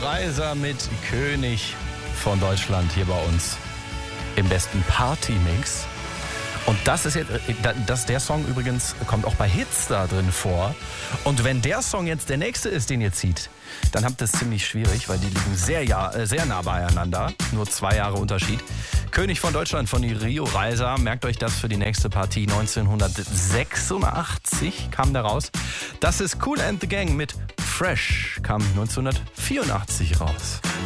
Reiser mit König von Deutschland hier bei uns im besten Party-Mix. Und das ist jetzt, der Song übrigens kommt auch bei Hits da drin vor. Und wenn der Song jetzt der nächste ist, den ihr zieht, dann habt ihr es ziemlich schwierig, weil die liegen sehr nah beieinander. Nur 2 Jahre Unterschied. König von Deutschland von Rio Reiser. Merkt euch das für die nächste Partie. 1986 kam der raus. Das ist Kool and the Gang mit Fresh. Kam 1984 raus.